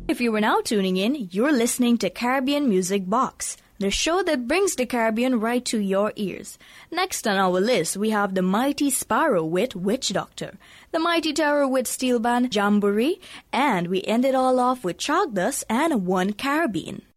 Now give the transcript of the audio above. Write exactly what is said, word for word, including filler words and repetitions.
If you were now tuning in, you're listening to Caribbean Music Box, the show that brings the Caribbean right to your ears. Next on our list, we have the Mighty Sparrow with Witch Doctor, the Mighty Terror with Steel Band Jamboree, and we end it all off with Chalk Dust and One Caribbean.